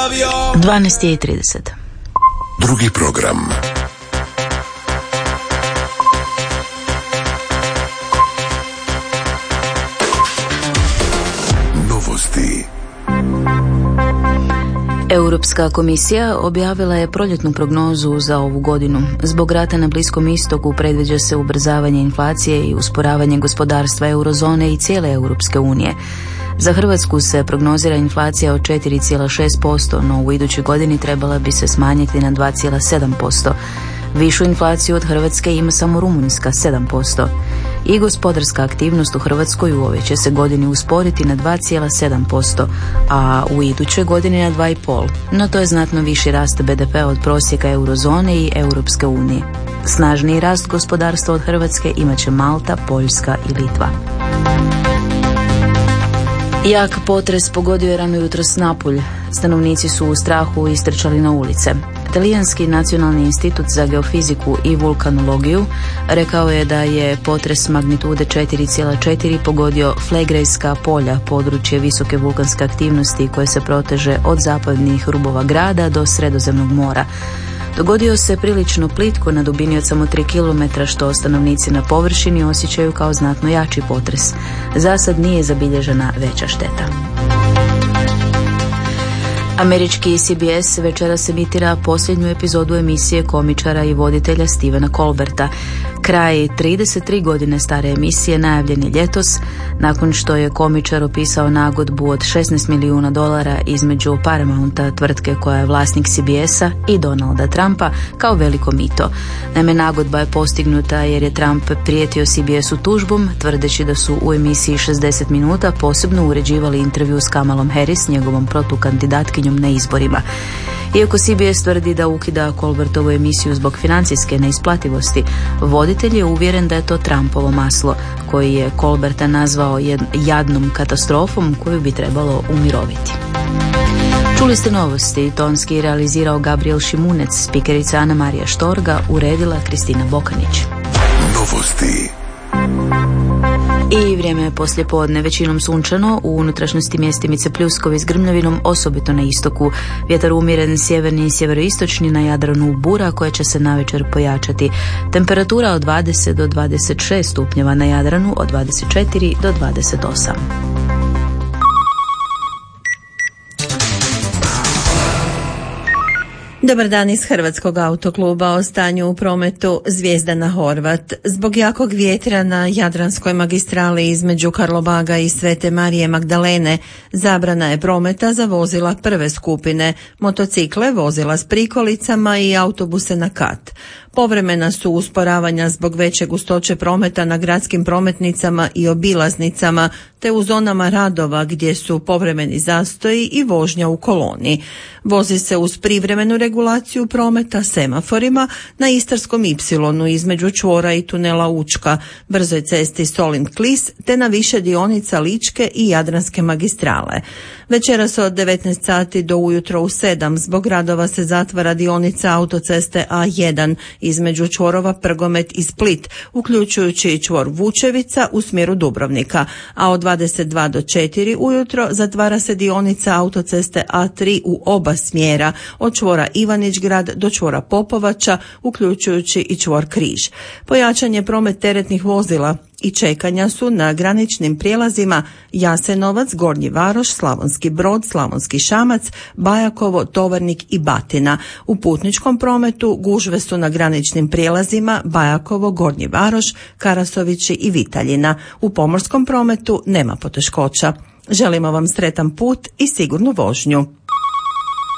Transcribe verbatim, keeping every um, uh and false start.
dvanaest i trideset. Drugi program. Novosti. Europska komisija objavila je proljetnu prognozu za ovu godinu. Zbog rata na Bliskom istoku predviđa se ubrzavanje inflacije i usporavanje gospodarstva eurozone i cijele Europske unije. Za Hrvatsku se prognozira inflacija od četiri zarez šest posto, no u idućoj godini trebala bi se smanjiti na dva zarez sedam posto. Višu inflaciju od Hrvatske ima samo Rumunjska, sedam posto. I gospodarska aktivnost u Hrvatskoj u ove će se godini usporiti na dva zarez sedam posto, a u idućoj godini na dva zarez pet posto. No to je znatno viši rast be de pe od prosjeka eurozone i Europske unije. Snažniji rast gospodarstva od Hrvatske imat će Malta, Poljska i Litva. Jak potres pogodio je rano jutros Napulj. Stanovnici su u strahu istrčali na ulice. Talijanski nacionalni institut za geofiziku i vulkanologiju rekao je da je potres magnitude četiri zarez četiri pogodio Flegrejska polja, područje visoke vulkanske aktivnosti koje se proteže od zapadnih rubova grada do Sredozemnog mora. Dogodio se prilično plitko na dubini od samo tri kilometra, što stanovnici na površini osjećaju kao znatno jači potres. Za sad nije zabilježena veća šteta. Američki C B S večeras emitira posljednju epizodu emisije komičara i voditelja Stephena Colberta. Kraj trideset tri godine stare emisije najavljen je ljetos, nakon što je komičar opisao nagodbu od šesnaest milijuna dolara između Paramounta, tvrtke koja je vlasnik C B S-a, i Donalda Trumpa kao veliko mito. Naime, nagodba je postignuta jer je Trump prijetio C B S-u tužbom, tvrdeći da su u emisiji šezdeset minuta posebno uređivali intervju s Kamalom Harris, njegovom protukandidatkinjom na izborima. Iako C B S tvrdi da ukida Colbertovu emisiju zbog financijske neisplativosti, voditelj je uvjeren da je to Trumpovo maslo, koji je Colberta nazvao jadnom katastrofom koju bi trebalo umiroviti. Čuli ste novosti, tonski realizirao Gabriel Šimunec, spikerica Ana Marija Štorga, uredila Kristina Bokanić. Novosti. I vrijeme je poslijepodne, većinom sunčano, u unutrašnjosti mjestimice pljuskovi s grmljavinom, osobito na istoku. Vjetar umjeren sjeverni i sjeveroistočni, na Jadranu bura koja će se navečer pojačati. Temperatura od dvadeset do dvadeset šest stupnjeva na Jadranu, od dvadeset četiri do dvadeset osam. Dobar dan iz Hrvatskog autokluba. O stanju u prometu. Zvijezdana Horvat. Zbog jakog vjetra na Jadranskoj magistrali između Karlobaga i Svete Marije Magdalene zabrana je prometa za vozila prve skupine, motocikle, vozila s prikolicama i autobuse na kat. Povremena su usporavanja zbog veće gustoće prometa na gradskim prometnicama i obilaznicama, te u zonama radova gdje su povremeni zastoji i vožnja u koloni. Vozi se uz privremenu regulaciju prometa semaforima na Istarskom ipsilonu između čvora i tunela Učka, brzoj cesti Solin-Klis, te na više dionica Ličke i Jadranske magistrale. Večeras od devetnaest sati do ujutro u sedam zbog radova se zatvara dionica autoceste A jedan između čvorova Prgomet i Split, uključujući i čvor Vučevica u smjeru Dubrovnika, a od dvadeset dva do četiri ujutro zatvara se dionica autoceste A tri u oba smjera, od čvora Ivanić-grad do čvora Popovača, uključujući i čvor Križ. Pojačan je promet teretnih vozila i čekanja su na graničnim prijelazima Jasenovac, Gornji Varoš, Slavonski Brod, Slavonski Šamac, Bajakovo, Tovarnik i Batina. U putničkom prometu gužve su na graničnim prijelazima Bajakovo, Gornji Varoš, Karasovići i Vitaljina. U pomorskom prometu nema poteškoća. Želimo vam sretan put i sigurnu vožnju.